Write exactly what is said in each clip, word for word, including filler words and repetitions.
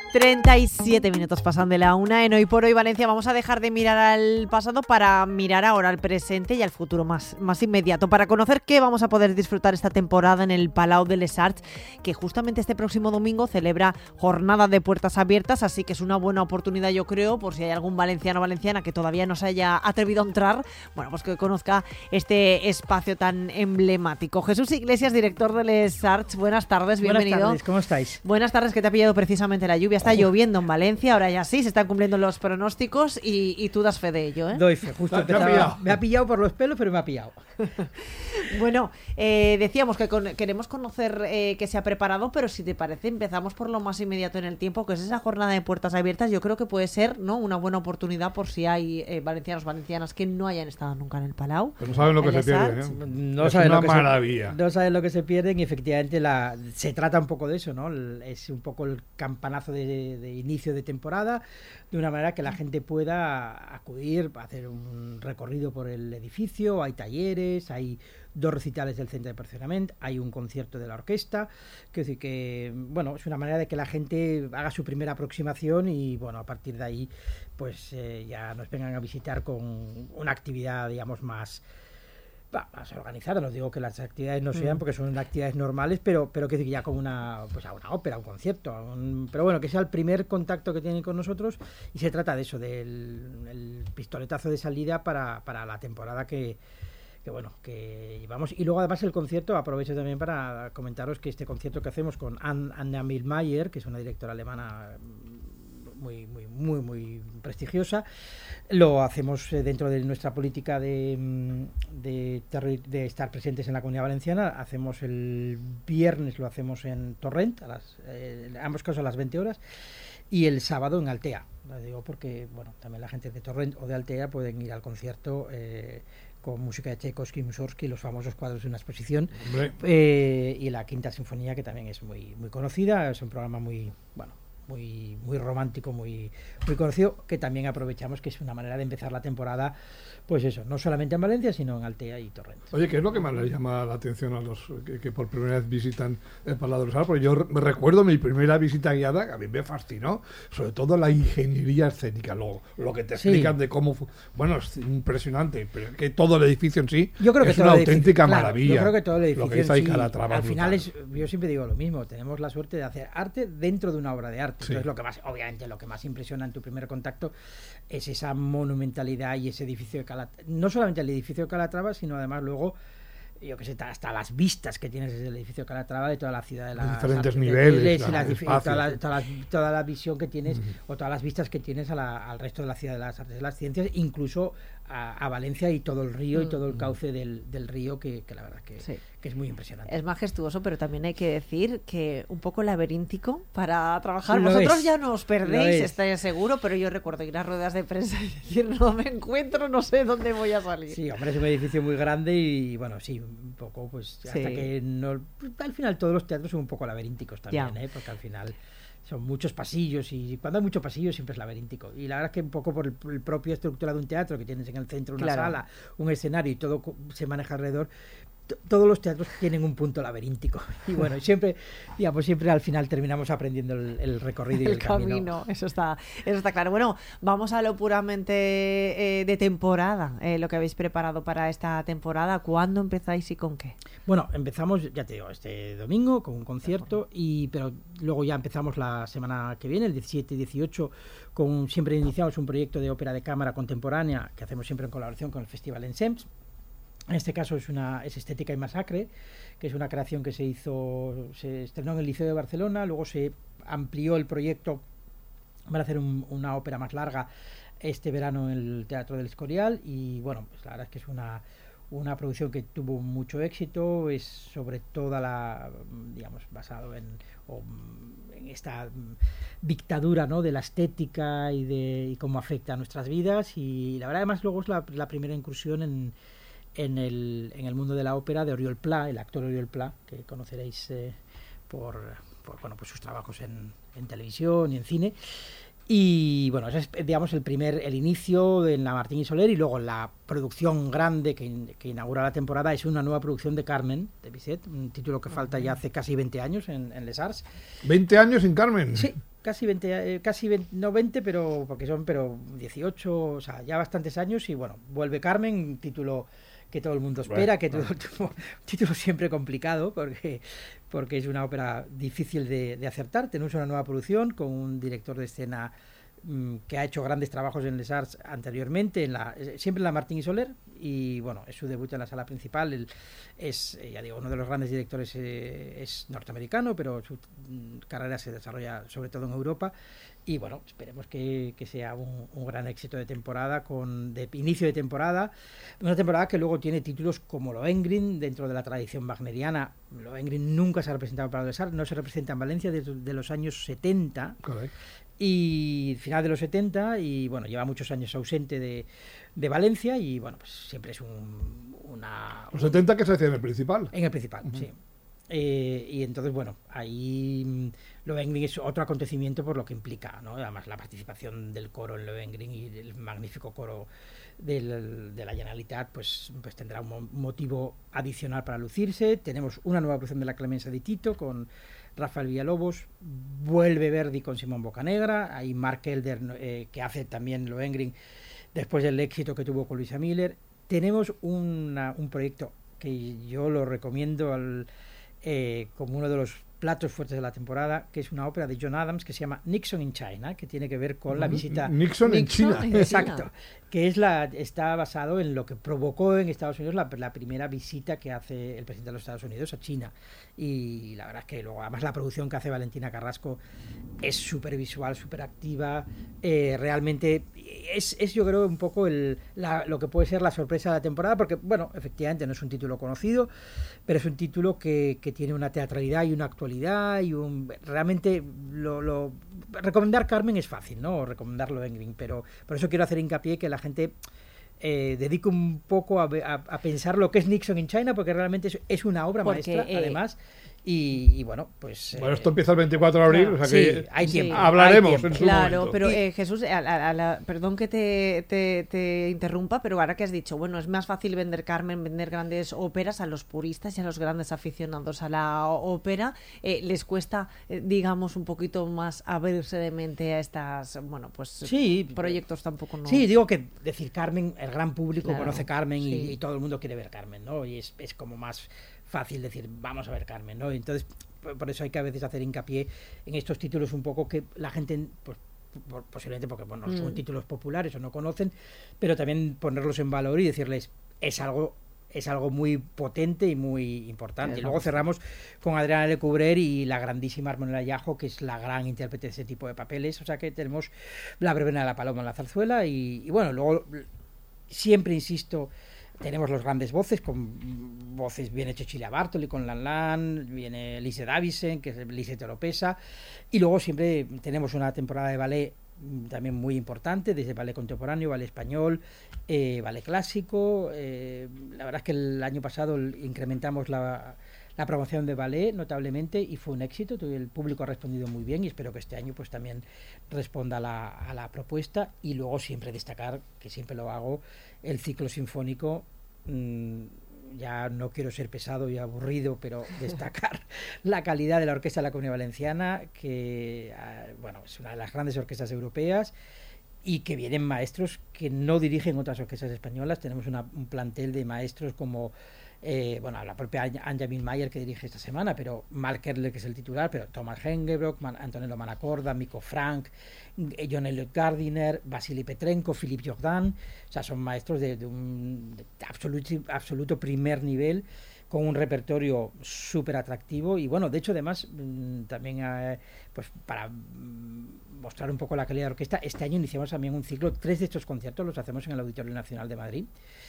treinta y siete minutos pasan de la una. En Hoy por Hoy Valencia vamos a dejar de mirar al pasado para mirar ahora al presente y al futuro más, más inmediato, para conocer qué vamos a poder disfrutar esta temporada en el Palau de les Arts, que justamente este próximo domingo celebra jornada de puertas abiertas, así que es una buena oportunidad, yo creo, por si hay algún valenciano o valenciana que todavía no se haya atrevido a entrar, bueno, pues que conozca este espacio tan emblemático. Jesús Iglesias, director de les Arts, buenas tardes, bienvenido. Buenas tardes, ¿cómo estáis? Buenas tardes, que te ha pillado precisamente la lluvia. Está lloviendo en Valencia, ahora ya sí, se están cumpliendo los pronósticos y, y tú das fe de ello, ¿eh? Doy fe, justo me, empezaba, ha pillado. me ha pillado por los pelos, pero me ha pillado. Bueno, eh, decíamos que con, queremos conocer eh, qué se ha preparado, pero si te parece empezamos por lo más inmediato en el tiempo, que es esa jornada de puertas abiertas. Yo creo que puede ser, ¿no?, una buena oportunidad por si hay eh, valencianos valencianas que no hayan estado nunca en el Palau. Pero no saben lo que se pierde, ¿eh? No es saben una lo que maravilla. Se, no saben lo que se pierden y efectivamente la, se trata un poco de eso, ¿no? El, es un poco el campanazo de, de inicio de temporada, de una manera que la gente pueda acudir, hacer un recorrido por el edificio. Hay talleres, hay dos recitales del Centro de Perfeccionamiento, hay un concierto de la orquesta. Quiero decir que, bueno, es una manera de que la gente haga su primera aproximación y, bueno, a partir de ahí, pues eh, ya nos vengan a visitar con una actividad, digamos, más... más organizada. No digo que las actividades no sean, porque son actividades normales, pero pero que ya como una pues a una ópera, un concierto, un, pero bueno, que sea el primer contacto que tienen con nosotros, y se trata de eso, del el pistoletazo de salida para, para la temporada que que bueno, que llevamos. Y luego además el concierto, aprovecho también para comentaros que este concierto que hacemos con Anna Milmayer, que es una directora alemana muy muy muy muy prestigiosa, lo hacemos dentro de nuestra política de, de, de estar presentes en la Comunidad Valenciana. Hacemos el viernes, lo hacemos en Torrent, a las, eh, ambos casos a las veinte horas, y el sábado en Altea. Lo digo porque, bueno, también la gente de Torrent o de Altea pueden ir al concierto eh, con música de Tchaikovsky y Mussorgsky, los famosos cuadros de una exposición, eh, y la Quinta Sinfonía, que también es muy muy conocida. Es un programa muy, bueno, muy muy romántico, muy muy conocido, que también aprovechamos, que es una manera de empezar la temporada, pues eso, no solamente en Valencia, sino en Altea y Torrent. Oye, ¿qué es lo que más les llama la atención a los que, que por primera vez visitan el Palau de los Arts? Porque yo me recuerdo mi primera visita guiada, que a mí me fascinó, sobre todo la ingeniería escénica, lo, lo que te explican sí. de cómo... Bueno, es impresionante, pero que todo el edificio en sí yo creo que es una auténtica claro, maravilla. Yo creo que todo el edificio lo que en sí, Calatrava, al final es, yo siempre digo lo mismo, tenemos la suerte de hacer arte dentro de una obra de arte. Sí. Entonces lo que más, obviamente lo que más impresiona en tu primer contacto es esa monumentalidad y ese edificio de Calatrava. No solamente el edificio de Calatrava, sino además luego, yo que sé, hasta las vistas que tienes desde el edificio de Calatrava de toda la ciudad, de las diferentes la, niveles, de, de, la, las, espacios, toda, la, sí. toda, la, toda la visión que tienes, uh-huh. o todas las vistas que tienes a la, al resto de la ciudad de las artes y las ciencias, incluso a, a Valencia y todo el río uh-huh. y todo el cauce del, del río, que, que la verdad que, sí. que es muy impresionante. Es majestuoso, pero también hay que decir que un poco laberíntico para trabajar. Lo Vosotros es. ya no os perdéis, estoy seguro, pero yo recuerdo ir a ruedas de prensa y decir, no me encuentro, no sé dónde voy a salir. Sí, hombre, es un edificio muy grande y, bueno, sí, un poco, pues, hasta sí. que no... Al final todos los teatros son un poco laberínticos también, ¿eh? Porque al final son muchos pasillos, y cuando hay mucho pasillo siempre es laberíntico. Y la verdad es que un poco por el, por el propia estructura de un teatro, que tienes en el centro una claro. sala, un escenario y todo se maneja alrededor, todos los teatros tienen un punto laberíntico, y bueno, siempre, digamos, siempre al final terminamos aprendiendo el, el recorrido y el, el camino. camino. Eso está, eso está claro. Bueno, vamos a lo puramente eh, de temporada, eh, lo que habéis preparado para esta temporada. ¿Cuándo empezáis y con qué? Bueno, empezamos, ya te digo, este domingo con un concierto, y pero luego ya empezamos la semana que viene, el diecisiete y dieciocho, con, siempre iniciamos un proyecto de ópera de cámara contemporánea que hacemos siempre en colaboración con el Festival Ensems. En este caso es una es Estética y Masacre, que es una creación que se hizo, se estrenó en el Liceo de Barcelona, luego se amplió el proyecto para hacer un, una ópera más larga este verano en el Teatro del Escorial, y bueno, pues la verdad es que es una una producción que tuvo mucho éxito, es sobre toda la, digamos, basado en, o, en esta dictadura, ¿no?, de la estética y de y cómo afecta a nuestras vidas, y la verdad además luego es la, la primera incursión en en el, en el mundo de la ópera de Oriol Pla, el actor Oriol Pla, que conoceréis eh, por, por bueno, pues sus trabajos en, en televisión y en cine. Y bueno, ese es, digamos, el primer, el inicio en la Martín y Soler, y luego la producción grande que, que inaugura la temporada es una nueva producción de Carmen, de Bizet, un título que falta ya hace casi veinte años en, en Les Arts. ¿veinte años en Carmen? Sí. casi veinte, eh, casi veinte, no veinte, pero porque son pero dieciocho, o sea, ya bastantes años y bueno, vuelve Carmen, un título que todo el mundo espera, bueno, que todo, bueno. un título siempre complicado porque porque es una ópera difícil de, de acertar. Tenemos una nueva producción con un director de escena mmm, que ha hecho grandes trabajos en Les Arts anteriormente, en la, siempre en la Martín y Soler, y bueno, es su debut en la sala principal. El, es, ya digo, uno de los grandes directores eh, es norteamericano, pero su mm, carrera se desarrolla sobre todo en Europa. Y bueno, esperemos que, que sea un, un gran éxito de temporada, con de inicio de temporada, una temporada que luego tiene títulos como Lohengrin, dentro de la tradición wagneriana. Lohengrin nunca se ha representado para Les Arts, no se representa en Valencia desde de los años setenta. Correcto. Y final de los setenta, y bueno, lleva muchos años ausente de, de Valencia, y bueno, pues siempre es un, una... ¿Los setenta que se hacía en el principal? En el principal, uh-huh. sí. Eh, y entonces, bueno, ahí Lohengrin es otro acontecimiento por lo que implica, ¿no? Además, la participación del coro en Lohengrin y el magnífico coro del, de la Generalitat, pues, pues tendrá un motivo adicional para lucirse. Tenemos una nueva producción de La Clemencia de Tito con Rafael Villalobos, vuelve Verdi con Simón Bocanegra, hay Mark Elder, eh, que hace también Lohengrin después del éxito que tuvo con Luisa Miller. Tenemos una, un proyecto que yo lo recomiendo al Eh, como uno de los platos fuertes de la temporada, que es una ópera de John Adams que se llama Nixon in China, que tiene que ver con uh-huh. la visita Nixon, Nixon en China. En Exacto, China. que es la está basado en lo que provocó en Estados Unidos la, la primera visita que hace el presidente de los Estados Unidos a China. Y la verdad es que luego, además, la producción que hace Valentina Carrasco es súper visual, súper activa, eh, realmente es, es yo creo un poco el, la, lo que puede ser la sorpresa de la temporada, porque bueno, efectivamente no es un título conocido, pero es un título que, que tiene una teatralidad y una actualidad y un realmente lo, lo recomendar Carmen es fácil, ¿no? O recomendarlo Lohengrin, pero por eso quiero hacer hincapié que la gente eh, dedique un poco a, a, a pensar lo que es Nixon in China, porque realmente es, es una obra porque, maestra, eh, además. Y, y bueno, pues... Bueno, esto empieza el veinticuatro de abril, claro, o sea que sí, hay tiempo, hablaremos hay tiempo. en su Claro, momento. pero eh, Jesús, a la, a la, perdón que te, te, te interrumpa, pero ahora que has dicho, bueno, es más fácil vender Carmen, vender grandes óperas a los puristas y a los grandes aficionados a la ópera, eh, les cuesta, eh, digamos, un poquito más abrirse de mente a estas, bueno, pues sí, proyectos tampoco no... Sí, digo que decir Carmen, el gran público claro, conoce Carmen sí. y, y todo el mundo quiere ver Carmen, ¿no? Y es, es como más fácil decir, vamos a ver Carmen, ¿no? Entonces, por eso hay que a veces hacer hincapié en estos títulos un poco que la gente, pues, por, posiblemente porque bueno, mm. son títulos populares o no conocen, pero también ponerlos en valor y decirles, es algo es algo muy potente y muy importante. Y luego cerramos con Adriana Lecouvreur y la grandísima Armonella Yajo, que es la gran intérprete de ese tipo de papeles. O sea que tenemos La verbena de la paloma en la zarzuela y, y bueno, luego siempre insisto, tenemos los grandes voces, con voces, viene Cecilia Bartoli con Lan Lan, viene Lise Davison, que es Lise Teropesa, y luego siempre tenemos una temporada de ballet también muy importante, desde ballet contemporáneo, ballet español, eh, ballet clásico. Eh, la verdad es que el año pasado incrementamos la, la promoción de ballet notablemente y fue un éxito, el público ha respondido muy bien y espero que este año pues también responda a la, a la propuesta. Y luego siempre destacar, que siempre lo hago, el ciclo sinfónico. Mmm, ya no quiero ser pesado y aburrido, pero destacar la calidad de la Orquesta de la Comunidad Valenciana, que bueno, es una de las grandes orquestas europeas y que vienen maestros que no dirigen otras orquestas españolas. Tenemos una, un plantel de maestros como eh, bueno, la propia Anja Milmayer, que dirige esta semana, pero Mark Erler, que es el titular, pero Thomas Hengebrock, Man, Antonello Manacorda, Miko Frank, John Elliot Gardiner, Vasily Petrenko, Philippe Jordan. O sea, son maestros de, de un de absoluto, absoluto primer nivel, con un repertorio súper atractivo. Y bueno, de hecho, además, mmm, también eh, pues para mmm, mostrar un poco la calidad de la orquesta, este año iniciamos también un ciclo. Tres de estos conciertos los hacemos en el Auditorio Nacional de Madrid.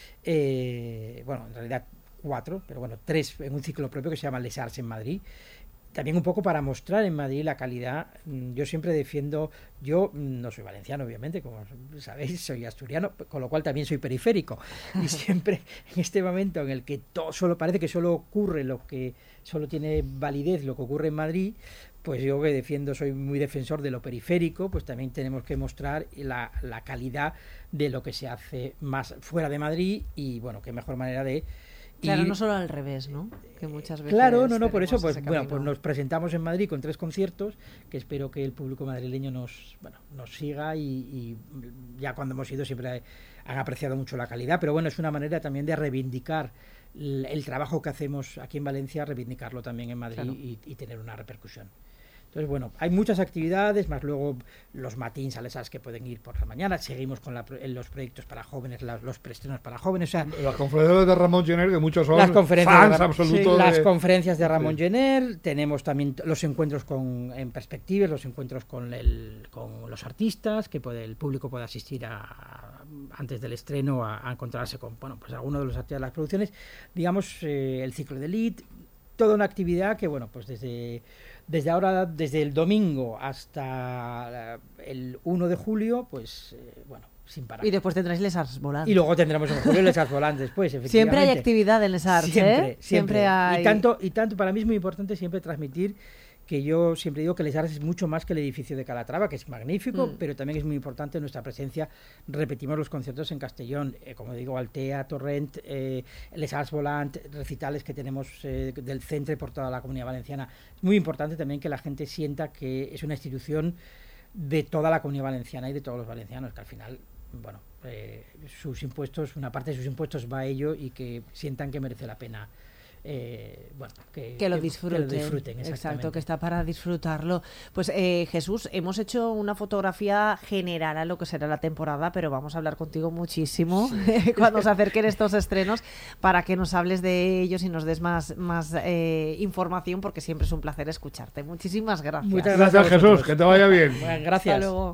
Eh, bueno, en realidad cuatro, pero bueno, tres en un ciclo propio que se llama Les Arts en Madrid. También un poco para mostrar en Madrid la calidad. Yo siempre defiendo, yo no soy valenciano, obviamente, como sabéis, soy asturiano, con lo cual también soy periférico. Y siempre en este momento en el que todo solo parece que solo ocurre lo que solo tiene validez lo que ocurre en Madrid, pues yo que defiendo, soy muy defensor de lo periférico, pues también tenemos que mostrar la, la calidad de lo que se hace más fuera de Madrid. Y bueno, qué mejor manera de Claro, y, no solo al revés, ¿no? Que muchas veces claro, no, no, por eso, pues ese bueno, camino. pues nos presentamos en Madrid con tres conciertos, que espero que el público madrileño nos, bueno, nos siga y, y ya cuando hemos ido siempre han apreciado mucho la calidad, pero bueno, es una manera también de reivindicar el, el trabajo que hacemos aquí en Valencia, reivindicarlo también en Madrid, claro. y, y tener una repercusión. Entonces, bueno, hay muchas actividades, más luego los matins a las que pueden ir por la mañana. Seguimos con la, los proyectos para jóvenes, la, los preestrenos para jóvenes. O sea, las conferencias de Ramón Gener, que muchos son las conferencias fans de absolutos. Sí, de... Las conferencias de Ramón sí. Gener. Tenemos también los encuentros con, en perspectivas, los encuentros con, el, con los artistas, que puede, el público puede asistir a, antes del estreno a, a encontrarse con, bueno, pues algunos de los artistas de las producciones. Digamos, eh, el ciclo de Elite, toda una actividad que, bueno, pues desde... Desde ahora, desde el domingo hasta el uno de julio, pues, eh, bueno, sin parar. Y después tendréis Les Arts Volants. Y luego tendremos en julio Les Arts Volants después, efectivamente. Siempre hay actividad en Les Arts, siempre, ¿eh? Siempre, siempre hay... Y tanto, y tanto, para mí es muy importante siempre transmitir que yo siempre digo que Les Arts es mucho más que el edificio de Calatrava, que es magnífico, mm. pero también es muy importante nuestra presencia. Repetimos los conciertos en Castellón, eh, como digo, Altea, Torrent, eh, Les Arts Volant, recitales que tenemos eh, del centro por toda la Comunidad Valenciana. Es muy importante también que la gente sienta que es una institución de toda la Comunidad Valenciana y de todos los valencianos, que al final, bueno, eh, sus impuestos, una parte de sus impuestos va a ello y que sientan que merece la pena. Eh, bueno, que, que, lo que, disfruten, que lo disfruten exacto, que está para disfrutarlo. Pues eh, Jesús, hemos hecho una fotografía general a lo que será la temporada, pero vamos a hablar contigo muchísimo sí. cuando se acerquen estos estrenos para que nos hables de ellos y nos des más, más eh, información, porque siempre es un placer escucharte. Muchísimas gracias. Muchas gracias, Jesús, que te vaya bien. Bueno, gracias. Hasta luego.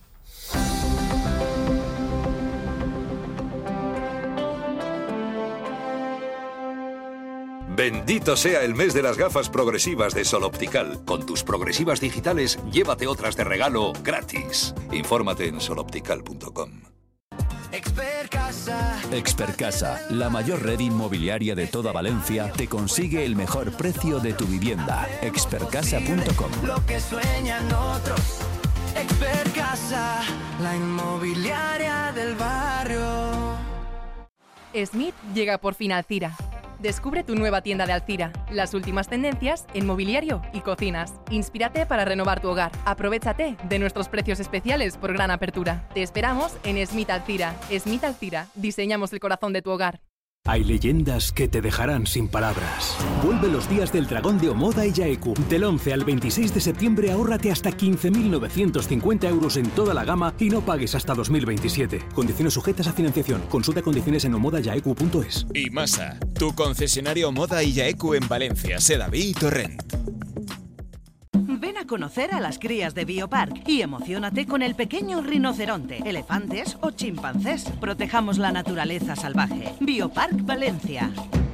Bendito sea el mes de las gafas progresivas de Sol Optical. Con tus progresivas digitales, llévate otras de regalo gratis. Infórmate en sol optical punto com. Expert Casa. Expert Casa, la mayor red inmobiliaria de toda Valencia, te consigue el mejor precio de tu vivienda. expert casa punto com. Lo que sueñan otros. Expert Casa, la inmobiliaria del barrio. Smith llega por fin a Alcira. Descubre tu nueva tienda de Alcira, las últimas tendencias en mobiliario y cocinas. Inspírate para renovar tu hogar. Aprovechate de nuestros precios especiales por gran apertura. Te esperamos en Smith Alcira. Smith Alcira, diseñamos el corazón de tu hogar. Hay leyendas que te dejarán sin palabras. Vuelve los días del dragón de Omoda y Yaeku. Del once al veintiséis de septiembre ahórrate hasta quince mil novecientos cincuenta euros en toda la gama y no pagues hasta dos mil veintisiete. Condiciones sujetas a financiación. Consulta condiciones en omoda yaeku punto es. Y Masa, tu concesionario Omoda y Yaeku en Valencia, Sedaví y Torrent. Ven a conocer a las crías de Biopark y emociónate con el pequeño rinoceronte, elefantes o chimpancés. Protejamos la naturaleza salvaje. Biopark Valencia.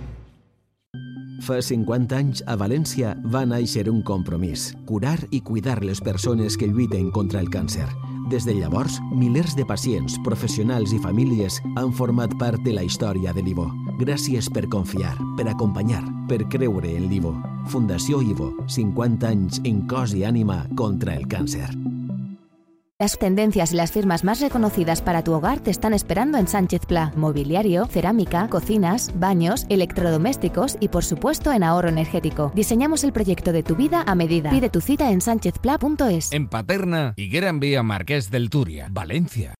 Fa cinquanta anys, a València va néixer un compromís: curar i cuidar les persones que lluiten contra el càncer. Des de llavors, milers de pacients, professionals i famílies han format part de la història de l'Ivo. Gràcies per confiar, per acompanyar, per creure en l'Ivo. Fundació Ivo, cinquanta anys en cos i ànima contra el càncer. Las tendencias y las firmas más reconocidas para tu hogar te están esperando en Sánchez Pla. Mobiliario, cerámica, cocinas, baños, electrodomésticos y por supuesto en ahorro energético. Diseñamos el proyecto de tu vida a medida. Pide tu cita en sánchez pla punto es. En Paterna y Gran Vía Marqués del Turia, Valencia.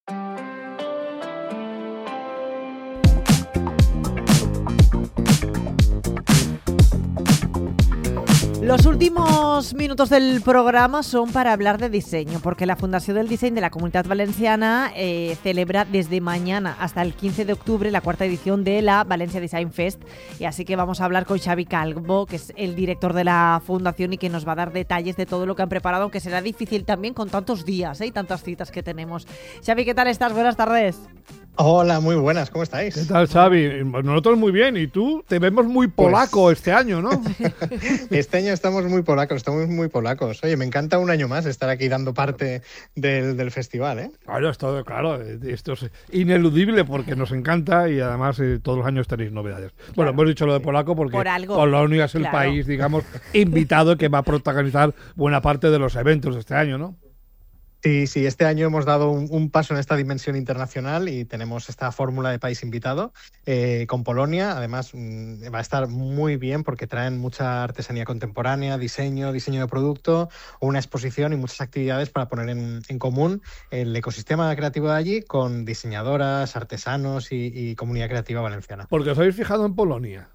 Los últimos minutos del programa son para hablar de diseño, porque la Fundación del Diseño de la Comunitat Valenciana eh, celebra desde mañana hasta el quince de octubre la cuarta edición de la Valencia Design Fest. Y así que vamos a hablar con Xavi Calvo, que es el director de la Fundación y que nos va a dar detalles de todo lo que han preparado, aunque será difícil también con tantos días ¿eh? y tantas citas que tenemos. Xavi, ¿qué tal estás? Buenas tardes. Hola, muy buenas, ¿cómo estáis? ¿Qué tal, Xavi? Nosotros muy bien, y tú te vemos muy polaco pues... este año, ¿no? Este año estamos muy polacos, estamos muy polacos. Oye, me encanta un año más estar aquí dando parte del, del festival, ¿eh? Claro, esto, claro, esto es ineludible porque nos encanta y además eh, todos los años tenéis novedades. Claro, bueno, hemos dicho lo de polaco porque Por algo, Polonia es el claro. país, digamos, invitado que va a protagonizar buena parte de los eventos de este año, ¿no? Sí, sí, este año hemos dado un, un paso en esta dimensión internacional y tenemos esta fórmula de país invitado eh, con Polonia. Además, mmm, va a estar muy bien porque traen mucha artesanía contemporánea, diseño, diseño de producto, una exposición y muchas actividades para poner en, en común el ecosistema creativo de allí con diseñadoras, artesanos y, y comunidad creativa valenciana. Porque os habéis fijado en Polonia.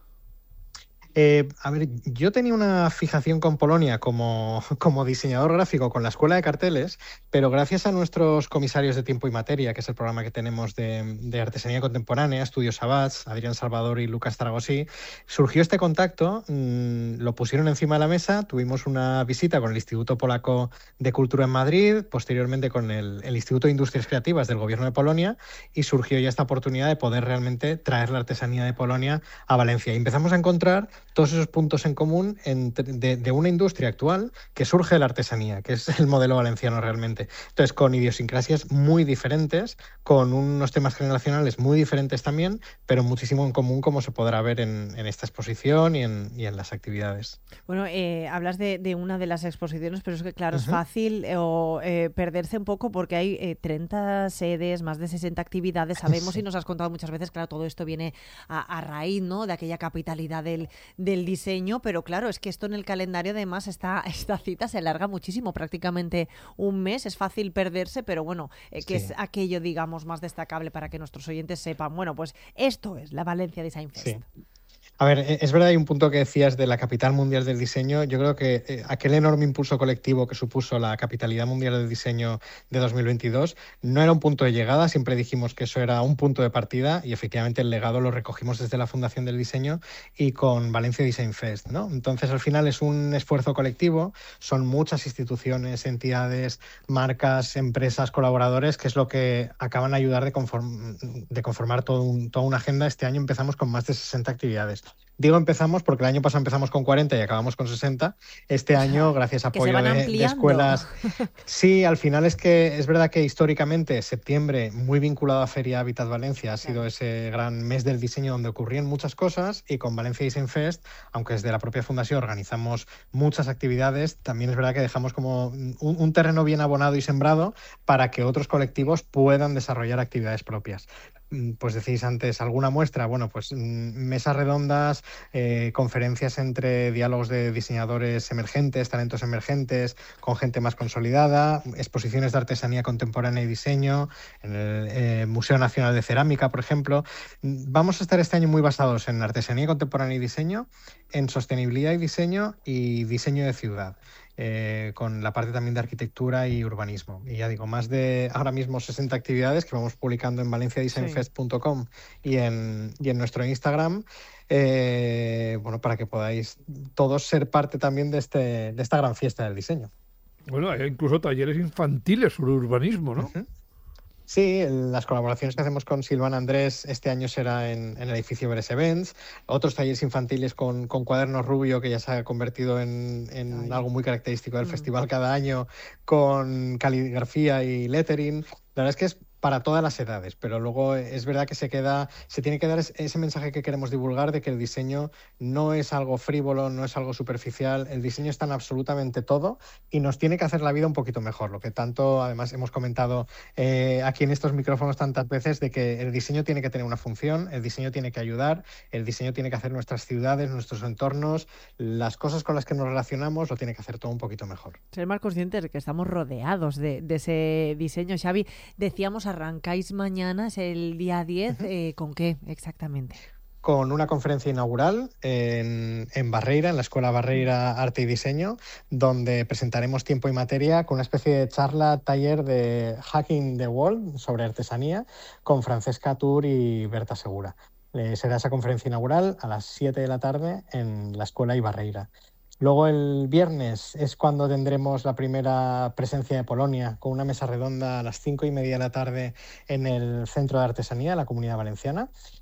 Eh, a ver, yo tenía una fijación con Polonia como, como diseñador gráfico con la Escuela de Carteles, pero gracias a nuestros comisarios de Tiempo y Materia, que es el programa que tenemos de, de artesanía contemporánea, Estudios Sabats, Adrián Salvador y Lucas Taragosí, surgió este contacto, mmm, lo pusieron encima de la mesa, tuvimos una visita con el Instituto Polaco de Cultura en Madrid, posteriormente con el, el Instituto de Industrias Creativas del Gobierno de Polonia, y surgió ya esta oportunidad de poder realmente traer la artesanía de Polonia a Valencia. Y empezamos a encontrar todos esos puntos en común entre, de, de una industria actual que surge de la artesanía, que es el modelo valenciano realmente. Entonces, con idiosincrasias muy diferentes, con unos temas generacionales muy diferentes también, pero muchísimo en común, como se podrá ver en, en esta exposición y en, y en las actividades. Bueno, eh, hablas de, de una de las exposiciones, pero es que, claro, uh-huh. es fácil eh, o, eh, perderse un poco porque hay eh, treinta sedes, más de sesenta actividades. Sabemos y nos has contado muchas veces, claro, todo esto viene a, a raíz, ¿no?, de aquella capitalidad del del diseño, pero claro, es que esto en el calendario además esta, esta cita se alarga muchísimo, prácticamente un mes, es fácil perderse, pero bueno, eh, que sí. es aquello, digamos, más destacable para que nuestros oyentes sepan, bueno, pues esto es la Valencia Design Fest. Sí. A ver, es verdad, hay un punto que decías de la capital mundial del diseño. Yo creo que eh, aquel enorme impulso colectivo que supuso la capitalidad mundial del diseño de dos mil veintidós no era un punto de llegada, siempre dijimos que eso era un punto de partida y efectivamente el legado lo recogimos desde la Fundación del Diseño y con Valencia Design Fest, ¿no? Entonces, al final es un esfuerzo colectivo, son muchas instituciones, entidades, marcas, empresas, colaboradores, que es lo que acaban a ayudar de, conform de conformar todo un, toda una agenda. Este año empezamos con más de sesenta actividades. Digo empezamos porque el año pasado empezamos con cuarenta y acabamos con sesenta. Este año, gracias a apoyo de, de escuelas... Sí, al final es que es verdad que históricamente septiembre, muy vinculado a Feria Habitat Valencia, ha sido ese gran mes del diseño donde ocurrían muchas cosas, y con Valencia Design Fest, aunque desde la propia fundación organizamos muchas actividades, también es verdad que dejamos como un, un terreno bien abonado y sembrado para que otros colectivos puedan desarrollar actividades propias. Pues decís antes, ¿alguna muestra? Bueno, pues mesas redondas, eh, conferencias entre diálogos de diseñadores emergentes, talentos emergentes, con gente más consolidada, exposiciones de artesanía contemporánea y diseño, en el eh, Museo Nacional de Cerámica, por ejemplo. Vamos a estar este año muy basados en artesanía contemporánea y diseño, en sostenibilidad y diseño y diseño de ciudad. Eh, con la parte también de arquitectura y urbanismo. Y ya digo, más de ahora mismo sesenta actividades que vamos publicando en valencia design fest punto com y en, y en nuestro Instagram, eh, bueno, para que podáis todos ser parte también de, este, de esta gran fiesta del diseño. Bueno, hay incluso talleres infantiles sobre urbanismo, ¿no? Uh-huh. Sí, las colaboraciones que hacemos con Silvana Andrés este año será en, en el edificio Veres Events, otros talleres infantiles con, con Cuadernos Rubio, que ya se ha convertido en, en algo muy característico del mm. festival cada año, con caligrafía y lettering. La verdad es que es para todas las edades, pero luego es verdad que se queda, se tiene que dar ese mensaje que queremos divulgar de que el diseño no es algo frívolo, no es algo superficial, el diseño está en absolutamente todo y nos tiene que hacer la vida un poquito mejor, lo que tanto además hemos comentado eh, aquí en estos micrófonos tantas veces, de que el diseño tiene que tener una función, el diseño tiene que ayudar, el diseño tiene que hacer nuestras ciudades, nuestros entornos, las cosas con las que nos relacionamos, lo tiene que hacer todo un poquito mejor. Ser más conscientes de que estamos rodeados de, de ese diseño. Xavi, decíamos arrancáis mañana, es el día diez, eh, ¿con qué exactamente? Con una conferencia inaugural en, en Barreira, en la Escuela Barreira Arte y Diseño, donde presentaremos Tiempo y Materia con una especie de charla, taller de Hacking the World sobre artesanía con Francesca Tur y Berta Segura. Eh, será esa conferencia inaugural a las siete de la tarde en la Escuela Ibarreira. Luego el viernes es cuando tendremos la primera presencia de Polonia con una mesa redonda a las cinco y media de la tarde en el Centro de Artesanía de la Comunidad Valenciana.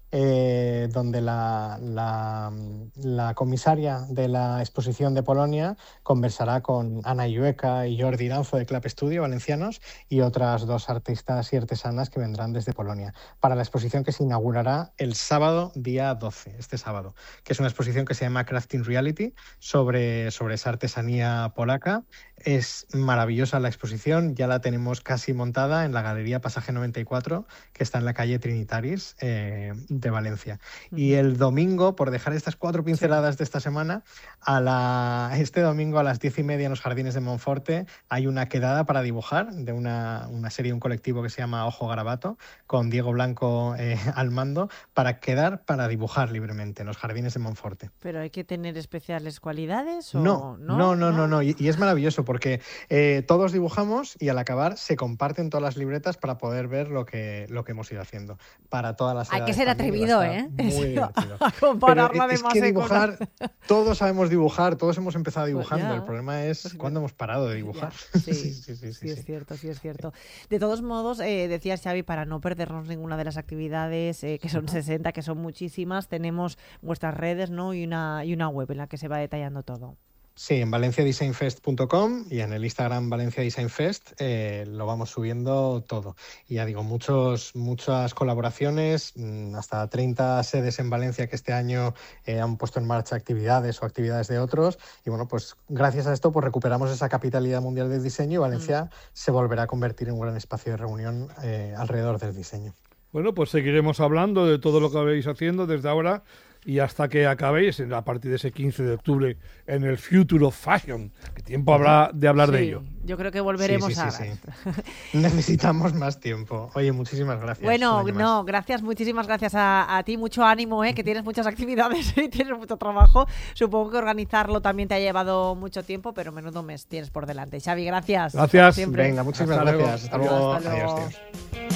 eh, donde la, la, la comisaria de la exposición de Polonia conversará con Ana Llueca y Jordi Danzo de Club Studio, valencianos, y otras dos artistas y artesanas que vendrán desde Polonia, para la exposición que se inaugurará el sábado, día doce, este sábado, que es una exposición que se llama Crafting Reality, sobre, sobre esa artesanía polaca. Es maravillosa la exposición, ya la tenemos casi montada en la Galería Pasaje noventa y cuatro, que está en la calle Trinitaris eh, de Valencia. Y el domingo, por dejar estas cuatro pinceladas de esta semana, a la, este domingo a las diez y media en los Jardines de Monforte hay una quedada para dibujar de una, una serie, un colectivo que se llama Ojo Garabato, con Diego Blanco eh, al mando, para quedar para dibujar libremente en los Jardines de Monforte. ¿Pero hay que tener especiales cualidades? O no, no, no, no, no, no. Y, y es maravilloso porque eh, todos dibujamos y al acabar se comparten todas las libretas para poder ver lo que, lo que hemos ido haciendo para todas las edades. Hay que ser atrevido, ¿eh? Muy divertido. A compararla Pero es además que de dibujar, con... todos sabemos dibujar, todos hemos empezado dibujando. Pues ya. El problema es pues cuándo hemos parado de dibujar. Sí, sí, sí, sí, sí, es cierto, sí es cierto. De todos modos, eh, decías, Xavi, para no perdernos ninguna de las actividades, eh, que son sesenta, que son muchísimas, tenemos vuestras redes, ¿no? Y una, y una web en la que se va detallando todo. Sí, en valencia design fest punto com y en el Instagram Valencia Design Fest eh, lo vamos subiendo todo. Y ya digo, muchos, muchas colaboraciones, hasta treinta sedes en Valencia que este año eh, han puesto en marcha actividades o actividades de otros. Y bueno, pues gracias a esto pues recuperamos esa capitalidad mundial del diseño y Valencia mm. se volverá a convertir en un gran espacio de reunión eh, alrededor del diseño. Bueno, pues seguiremos hablando de todo lo que habéis haciendo desde ahora y hasta que acabéis a partir de ese quince de octubre en el Future of Fashion. ¿Qué tiempo habrá de hablar sí, de ello? Yo creo que volveremos sí, sí, a... Sí, sí. Necesitamos más tiempo. Oye, muchísimas gracias. Bueno, no, gracias, muchísimas gracias a, a ti. Mucho ánimo, ¿eh? Que tienes muchas actividades y tienes mucho trabajo. Supongo que organizarlo también te ha llevado mucho tiempo, pero menudo mes tienes por delante. Xavi, gracias. Gracias. Siempre. Venga, muchísimas hasta gracias. Luego. Hasta luego. Hasta luego. Adiós, tíos.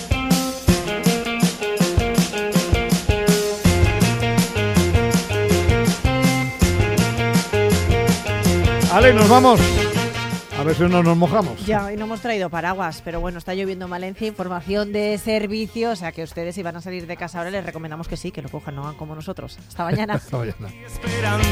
Ale, nos vamos. A ver si no nos mojamos. Ya, y no hemos traído paraguas, pero bueno, está lloviendo en Valencia, información de servicio, o sea que ustedes si van a salir de casa ahora les recomendamos que sí, que lo cojan, no hagan como nosotros. Hasta mañana. Hasta mañana.